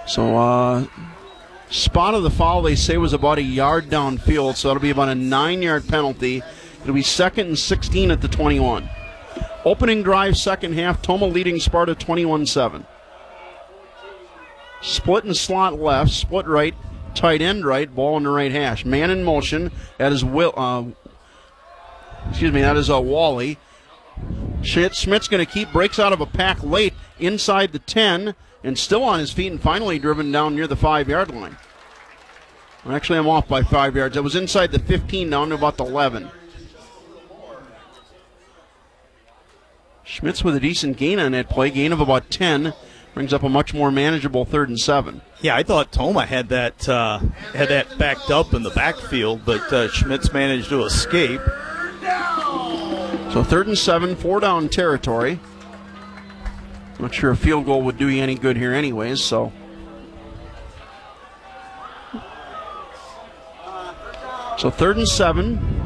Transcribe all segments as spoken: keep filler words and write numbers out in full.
So, uh, spot of the foul, they say, was about a yard downfield, so that'll be about a nine-yard penalty. It'll be second and sixteen at the twenty-one. Opening drive, second half, Tomah leading Sparta twenty-one seven. Split and slot left, split right, tight end right, ball in the right hash. Man in motion, that is Will, uh, excuse me, that is uh, Wally. Schmidt's going to keep, breaks out of a pack late inside the ten, and still on his feet, and finally driven down near the five-yard line. Well, actually, I'm off by five yards. I was inside the fifteen, down to about the eleven. Schmitz with a decent gain on that play, gain of about ten, brings up a much more manageable third and seven. Yeah, I thought Tomah had that uh, had that backed up in the backfield, but uh, Schmitz managed to escape. So third and seven, four down territory. Not sure a field goal would do you any good here anyways, so. So third and seven.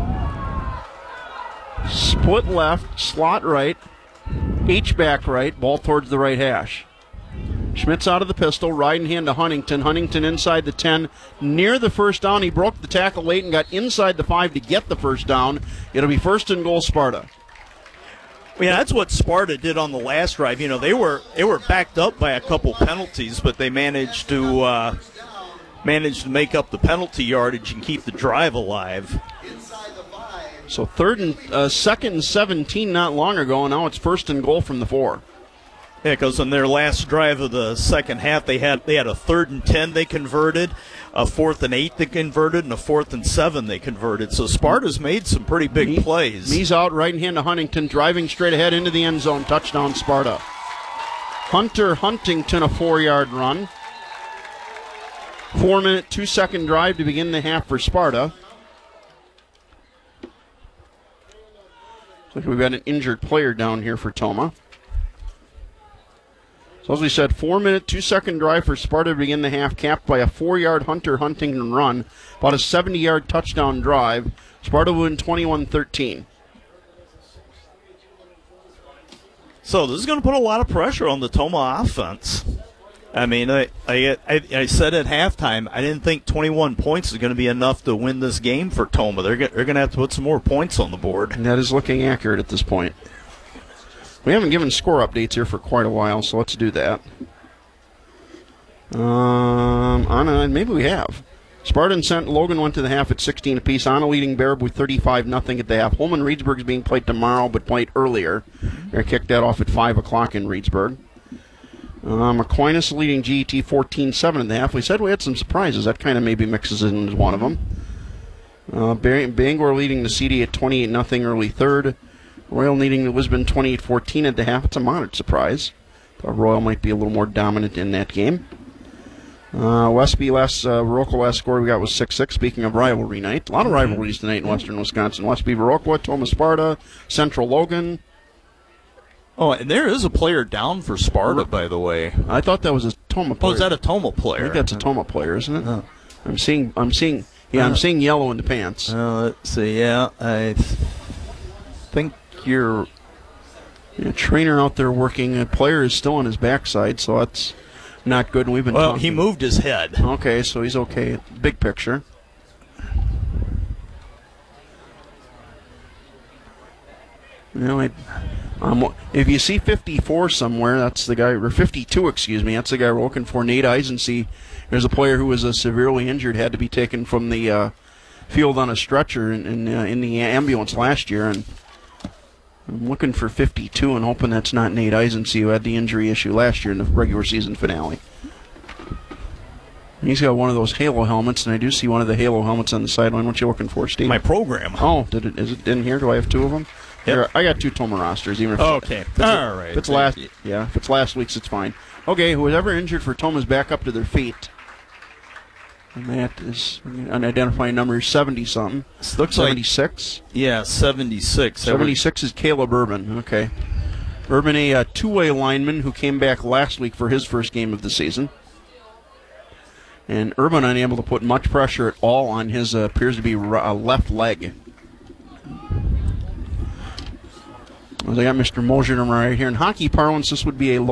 Split left, slot right, H-back right, ball towards the right hash. Schmitz out of the pistol, riding hand to Huntington. Huntington inside the ten, near the first down. He broke the tackle late and got inside the five to get the first down. It'll be first and goal, Sparta. Well, yeah, that's what Sparta did on the last drive. You know, they were they were backed up by a couple penalties, but they managed to uh, managed to make up the penalty yardage and keep the drive alive. So third and uh, second and seventeen not long ago, and now it's first and goal from the four. Yeah, because on their last drive of the second half, they had they had a third and ten they converted, a fourth and eight they converted, and a fourth and seven they converted. So Sparta's made some pretty big Me, plays. Me's out, right hand to Huntington, driving straight ahead into the end zone. Touchdown, Sparta. Hunter Huntington, a four-yard run. Four-minute, two-second drive to begin the half for Sparta. Looks like we've got an injured player down here for Tomah. So as we said, four-minute, two-second drive for Sparta to begin the half, capped by a four-yard Hunter Huntington run, about a seventy-yard touchdown drive. Sparta win twenty-one thirteen. So this is going to put a lot of pressure on the Tomah offense. I mean, I, I, I, I said at halftime, I didn't think twenty-one points is going to be enough to win this game for Tomah. They're, they're going to have to put some more points on the board. And that is looking accurate at this point. We haven't given score updates here for quite a while, so let's do that. Um, Anna, maybe we have. Sparta and Saint Logan went to the half at sixteen apiece. Anna leading Barab with thirty-five nothing at the half. Holman Reedsburg is being played tomorrow, but played earlier. They're going to kick that off at five o'clock in Reedsburg. Um, Aquinas leading G E T fourteen seven at the half. We said we had some surprises. That kind of maybe mixes in as one of them. Uh, Bangor leading the C D at twenty-eight nothing early third. Royal leading the Lisbon twenty-eight fourteen at the half. It's a moderate surprise. Thought Royal might be a little more dominant in that game. Uh, Westby last, uh, Viroqua last score we got was six six. Speaking of rivalry night, a lot of rivalries tonight in western Wisconsin. Westby Viroqua, Tomah Sparta, Central Logan. Oh, and there is a player down for Sparta, by the way. I thought that was a Tomah player. Oh, is that a Tomah player? I think that's a Tomah player, isn't it? Oh. I'm seeing, I'm seeing, yeah, I'm seeing yellow in the pants. Uh, let's see, yeah, I th- think you're... Yeah, trainer out there working. A player is still on his backside, so that's not good. And we've been well, talking. he moved his head. Okay, so he's okay. Big picture. You know, I, um, if you see fifty-four somewhere, that's the guy, or fifty-two, excuse me, that's the guy we're looking for. Nate Eisensee. There's a player who was uh, severely injured, had to be taken from the uh, field on a stretcher in in, uh, in the ambulance last year, and I'm looking for fifty-two and hoping that's not Nate Eisensee, who had the injury issue last year in the regular season finale. He's got one of those Halo helmets, and I do see one of the Halo helmets on the sideline. What you looking for, Steve? My program. Oh, did it? Is it in here? Do I have two of them? Yep. Here, I got two Tomah rosters. Even if okay. If it's, all right. If it's last, yeah. If it's last week's, it's fine. Okay, whoever injured for Tomah's back up to their feet. And that is an identifying number seventy something. Looks seventy-six. Like, yeah, seventy-six. seventy-six is Caleb Urban. Okay. Urban, a uh, two-way lineman who came back last week for his first game of the season. And Urban unable to put much pressure at all on his uh, appears to be uh, left leg. Well, they got Mister Mosier right here. In hockey parlance, this would be a low